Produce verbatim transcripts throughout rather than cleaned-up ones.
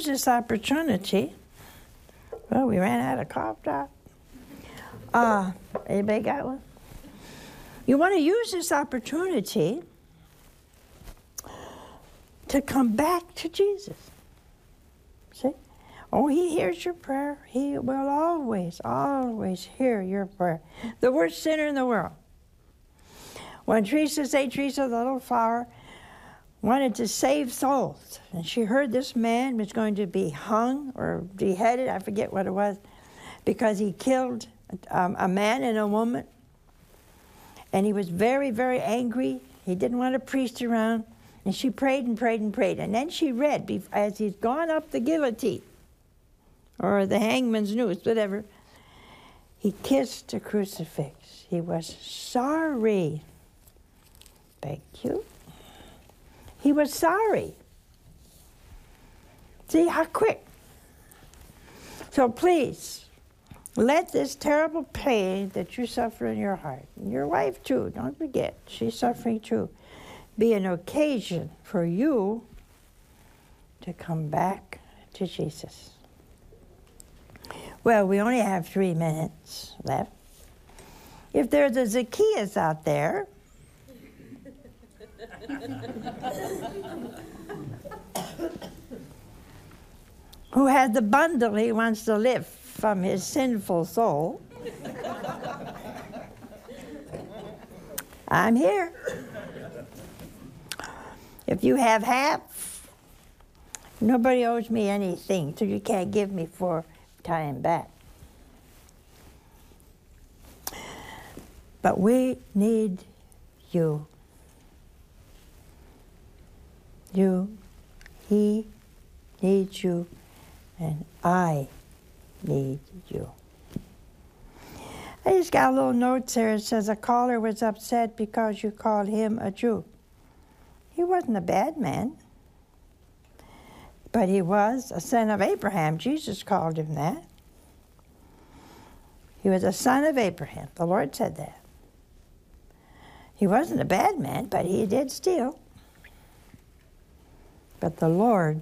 use this opportunity. Well, we ran out of cough drop. Uh, anybody got one? You want to use this opportunity to come back to Jesus. See? Oh, he hears your prayer. He will always, always hear your prayer. The worst sinner in the world. When Teresa, Saint Teresa, the little flower, wanted to save souls, and she heard this man was going to be hung or beheaded, I forget what it was, because he killed um, a man and a woman, and he was very, very angry. He didn't want a priest around, and she prayed and prayed and prayed, and then she read, as he's gone up the guillotine, or the hangman's noose, whatever, he kissed the crucifix. He was sorry. Thank you. He was sorry. See how quick. So please, let this terrible pain that you suffer in your heart, and your wife too, don't forget, she's suffering too, be an occasion for you to come back to Jesus. Well, we only have three minutes left. If there's a Zacchaeus out there, who has the bundle he wants to lift from his sinful soul, I'm here. If you have half, nobody owes me anything, so you can't give me for time back. But we need you. You, he needs you, and I need you. I just got a little note there. It says a caller was upset because you called him a Jew. He wasn't a bad man, but he was a son of Abraham. Jesus called him that. He was a son of Abraham. The Lord said that. He wasn't a bad man, but he did steal. But the Lord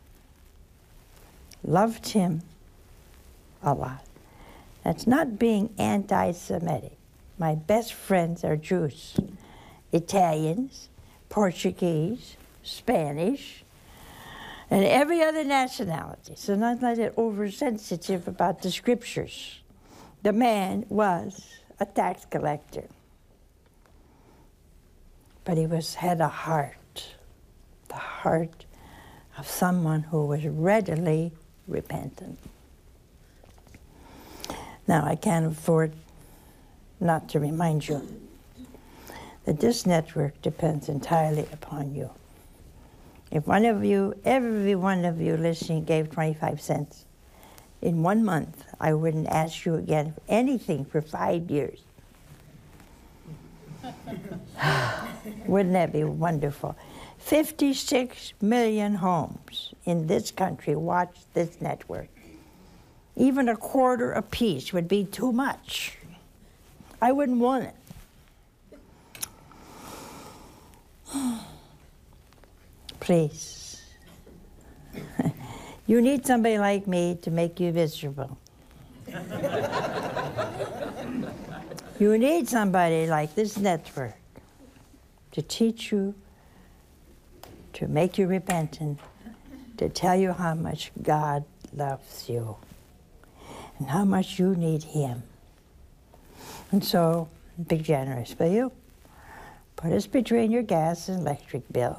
loved him a lot. That's not being anti-Semitic. My best friends are Jews, Italians, Portuguese, Spanish, and every other nationality. So not like that oversensitive about the scriptures. The man was a tax collector, but he was had a heart, the heart of someone who was readily repentant. Now, I can't afford not to remind you that this network depends entirely upon you. If one of you, every one of you listening gave twenty-five cents in one month, I wouldn't ask you again for anything for five years. Wouldn't that be wonderful? fifty-six million homes in this country watch this network. Even a quarter apiece would be too much. I wouldn't want it. Please. You need somebody like me to make you miserable. You need somebody like this network to teach you, to make you repentant, to tell you how much God loves you and how much you need Him. And so, be generous, will you? Put us between your gas and electric bill.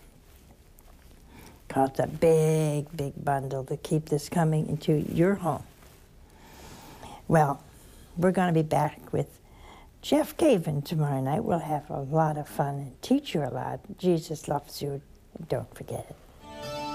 Cost a big, big bundle to keep this coming into your home. Well, we're going to be back with Jeff Caven tomorrow night. We'll have a lot of fun and teach you a lot. Jesus loves you. Don't forget it.